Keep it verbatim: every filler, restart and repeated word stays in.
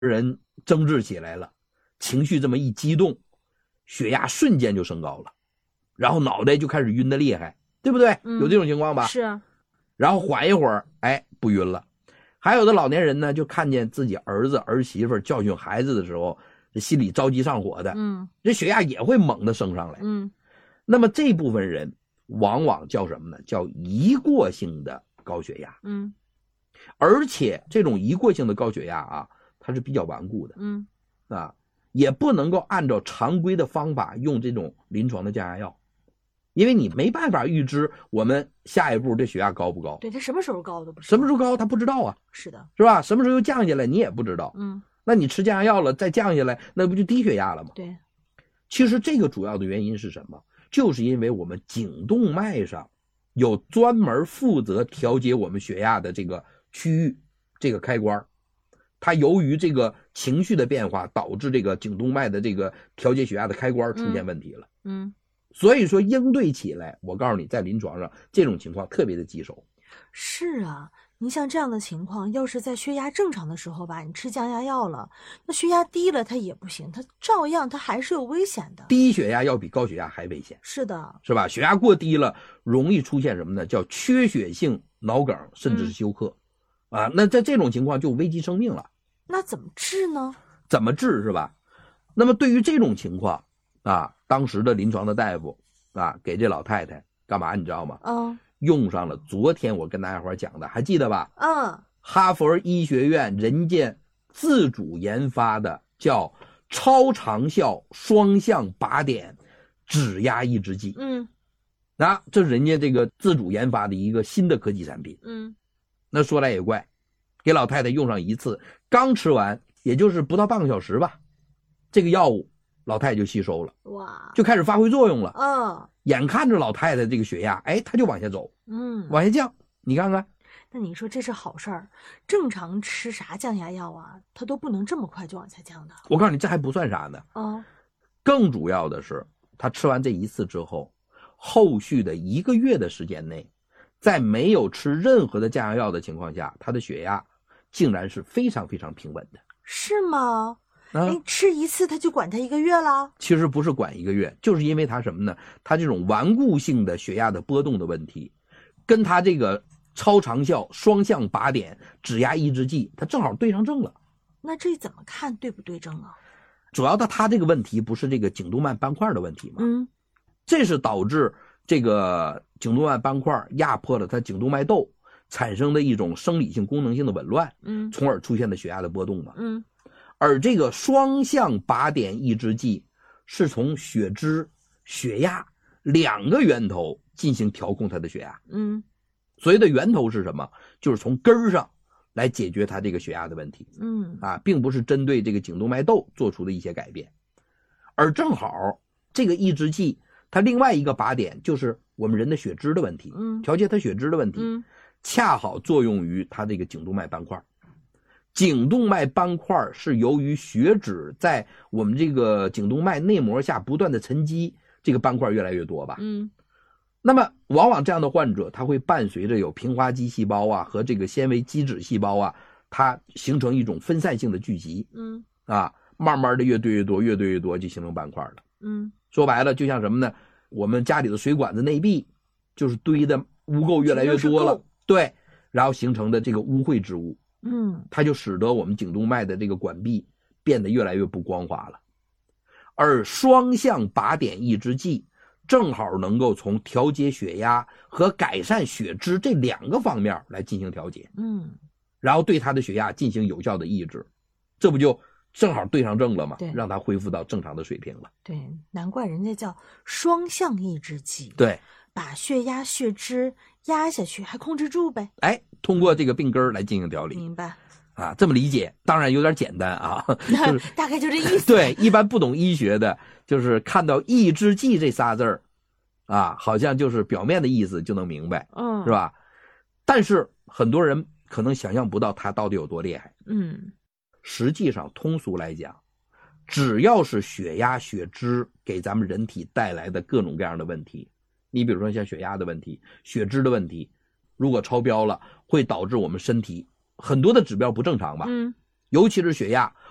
人争执起来了，情绪这么一激动，血压瞬间就升高了，然后脑袋就开始晕得厉害，对不对？ 嗯、 有这种情况吧？ 是啊。 然后缓一会儿，哎，不晕了。还有的老年人呢，就看见自己儿子儿媳妇教训孩子的时候，这心里着急上火的， 嗯， 这血压也会猛地升上来。 嗯， 那么这部分人往往叫什么呢？叫一过性的高血压。 嗯， 而且这种一过性的高血压啊，它是比较顽固的。 嗯， 啊，也不能够按照常规的方法用这种临床的降压药。因为你没办法预知我们下一步这血压高不高， 对，它什么时候高都不知道， 什么时候高他不知道啊， 是的， 是吧？什么时候又降下来你也不知道， 嗯， 那你吃降压药了再降下来，那不就低血压了吗？ 对， 其实这个主要的原因是什么？就是因为我们颈动脉上有专门负责调节我们血压的这个区域，这个开关，它由于这个情绪的变化，导致这个颈动脉的这个调节血压的开关出现问题了， 嗯。嗯， 所以说应对起来，我告诉你，在临床上这种情况特别的棘手。 是啊，你像这样的情况，要是在血压正常的时候吧，你吃降压药了，那血压低了它也不行，它照样它还是有危险的。 低血压要比高血压还危险。 是的， 是吧？血压过低了，容易出现什么呢？叫缺血性脑梗，甚至是休克，嗯、啊，那在这种情况就危及生命了。 那怎么治呢？ 怎么治是吧？那么对于这种情况啊，当时的临床的大夫啊，给这老太太干嘛你知道吗？ 嗯， 用上了昨天我跟大家伙讲的，还记得吧？ 嗯， 哈佛医学院人家自主研发的叫超长效双向靶点指压抑制剂。 嗯， 那这是人家这个自主研发的一个新的科技产品。 嗯， 那说来也怪，给老太太用上一次，刚吃完也就是不到半个小时吧，这个药物老太太就吸收了， 哇， 就开始发挥作用了。 嗯， 眼看着老太太这个血压，哎，她就往下走， 嗯， 往下降。你看看， 那你说这是好事儿？正常吃啥降压药啊，它都不能这么快就往下降的。 我告诉你，这还不算啥呢。 哦， 更主要的是，她吃完这一次之后，后续的一个月的时间内，在没有吃任何的降压药的情况下，她的血压竟然是非常非常平稳的。 是吗？ 啊， 哎，吃一次他就管他一个月了？ 其实不是管一个月，就是因为它什么呢？它这种顽固性的血压的波动的问题，跟它这个超长效双向靶点指压抑制剂，它正好对上症了。 那这怎么看对不对症啊？ 主要的它这个问题不是这个颈动脉斑块的问题吗？ 嗯， 这是导致这个颈动脉斑块压迫了它颈动脉窦，产生的一种生理性功能性的紊乱， 嗯， 从而出现的血压的波动嘛。 嗯， 而这个双向靶点抑制剂是从血脂、血压两个源头进行调控它的血压。 嗯， 所谓的源头是什么？就是从根儿上来解决它这个血压的问题。 嗯， 啊，并不是针对这个颈动脉窦做出的一些改变。而正好这个抑制剂它另外一个靶点就是我们人的血脂的问题， 嗯， 调节它血脂的问题， 嗯， 恰好作用于它这个颈动脉斑块。颈动脉斑块是由于血脂在我们这个颈动脉内膜下不断的沉积，这个斑块越来越多吧。 嗯， 那么往往这样的患者，他会伴随着有平滑肌细胞啊和这个纤维基质细胞啊，它形成一种分散性的聚集。 嗯， 啊，慢慢的越堆越多，越堆越多就形成斑块了。 嗯， 说白了就像什么呢？我们家里的水管子内壁就是堆的污垢越来越多了，对，然后形成的这个污秽之物， 嗯， 它就使得我们颈动脉的这个管壁变得越来越不光滑了。而双向靶点抑制剂正好能够从调节血压和改善血脂这两个方面来进行调节， 嗯， 然后对它的血压进行有效的抑制，这不就正好对上症了吗？ 对， 让它恢复到正常的水平了。 对，难怪人家叫双向抑制剂。 对， 把血压、血脂压下去，还控制住呗。 哎，通过这个病根来进行调理。 明白啊，这么理解，当然有点简单啊，就是、 大概就这意思。 对，一般不懂医学的，就是看到抑制剂这仨字儿，啊，好像就是表面的意思就能明白， 嗯， 是吧？但是很多人可能想象不到它到底有多厉害。 嗯， 实际上通俗来讲，只要是血压、血脂给咱们人体带来的各种各样的问题，你比如说像血压的问题、血脂的问题，如果超标了，会导致我们身体很多的指标不正常吧？ 嗯， 尤其是血压